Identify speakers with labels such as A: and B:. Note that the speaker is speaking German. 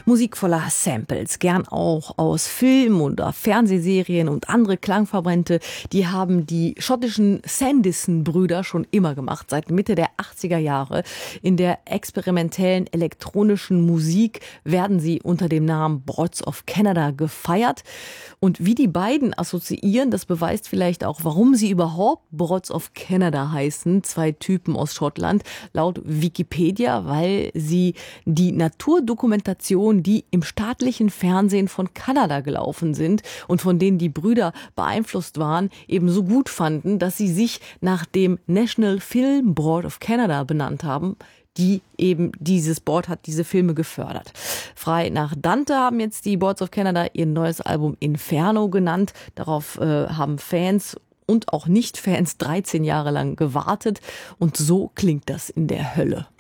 A: Musik voller Samples, gern auch aus Film- oder Fernsehserien und andere Klangverbände, die haben die schottischen Sanderson-Brüder schon immer gemacht, seit Mitte der 80er Jahre. In der experimentellen elektronischen Musik werden sie unter dem Namen Broads of Canada gefeiert. Und wie die beiden assoziieren, das beweist vielleicht auch, warum sie überhaupt Broads of Canada heißen, zwei Typen aus Schottland, laut Wikipedia, weil sie die Naturdokumentation, die im staatlichen Fernsehen von Kanada gelaufen sind und von denen die Brüder beeinflusst waren, eben so gut fanden, dass sie sich nach dem National Film Board of Canada benannt haben, die eben dieses Board hat diese Filme gefördert. Frei nach Dante haben jetzt die Boards of Canada ihr neues Album Inferno genannt. Darauf haben Fans und auch Nicht-Fans 13 Jahre lang gewartet. Und so klingt das in der Hölle.